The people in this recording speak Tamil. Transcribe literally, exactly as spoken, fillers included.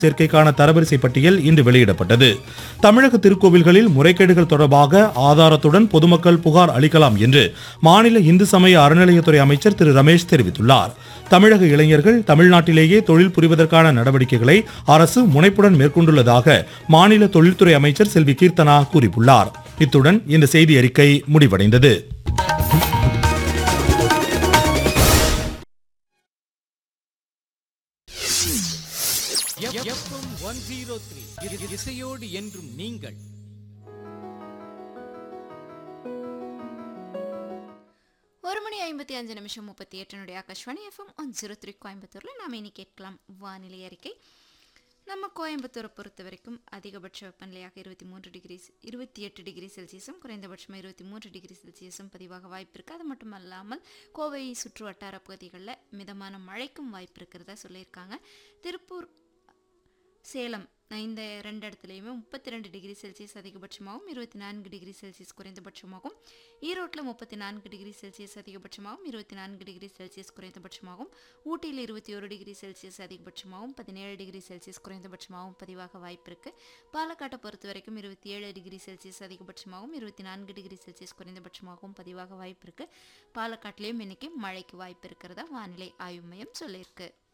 சேர்க்கைக்கான தரவரிசை பட்டியல் இன்று வெளியிடப்பட்டது. தமிழக திருக்கோவில்களில் முறைகேடுகள் தொடர்பாக ஆதாரத்துடன் பொதுமக்கள் புகார் அளிக்கலாம் என்று மாநில இந்து சமய அறநிலையத்துறை அமைச்சர் திரு ரமேஷ் தெரிவித்துள்ளார். தமிழக இளைஞர்கள் தமிழ்நாட்டிலேயே தொழில் புரிவதற்கான நடவடிக்கைகளை அரசு முனைப்புடன் மேற்கொண்டுள்ளதாக மாநில தொழில்துறை அமைச்சர் செல்வி கீர்த்தனா கூறியுள்ளார். இத்துடன் இந்த செய்தி அறிக்கை முடிவடைந்தது. இசையோடு என்றும் நீங்கள். ஒரு மணி ஐம்பத்தி அஞ்சு நிமிஷம் முப்பத்தி எட்டு Akashvani FM one zero three கோயம்புத்தூர்ல நாம இனி கேட்கலாம் வானிலை அறிக்கை. நம்ம கோயம்புத்தூரை பொறுத்த வரைக்கும் அதிகபட்ச வெப்பநிலையாக இருபத்தி மூன்று டிகிரி இருபத்தி எட்டு டிகிரி செல்சியஸும் குறைந்தபட்சமாக இருபத்தி மூன்று டிகிரி செல்சியஸும் பதிவாக வாய்ப்பு இருக்குது. அது மட்டும் அல்லாமல் கோவை சுற்று வட்டார பகுதிகளில் மிதமான மழைக்கும் வாய்ப்பு இருக்கிறதா சொல்லியிருக்காங்க. திருப்பூர், சேலம் இந்த ரெண்டு இடத்துலையுமே முப்பத்தி ரெண்டு டிகிரி செல்சியஸ் அதிகபட்சமாகவும் இருபத்தி நான்கு டிகிரி செல்சியஸ் குறைந்தபட்சமாகும். ஈரோட்டில் முப்பத்தி நான்கு டிகிரி செல்சியஸ் அதிகபட்சமாகவும் இருபத்தி நான்கு டிகிரி செல்சியஸ் குறைந்தபட்சமாகும். ஊட்டியில் இருபத்தி ஒரு டிகிரி செல்சியஸ் அதிகபட்சமாகவும் பதினேழு டிகிரி செல்சியஸ் குறைந்தபட்சமாகவும் பதிவாக வாய்ப்பு இருக்குது. பாலக்காட்டை பொறுத்த வரைக்கும் இருபத்தி ஏழு டிகிரி செல்சியஸ் அதிகபட்சமாகவும் இருபத்தி நான்கு டிகிரி செல்சியஸ் குறைந்தபட்சமாகவும் பதிவாக வாய்ப்பு இருக்குது. பாலக்காட்டிலையும் இன்னைக்கு மழைக்கு வாய்ப்பு இருக்கிறதா வானிலை ஆய்வு மையம் சொல்லியிருக்கு.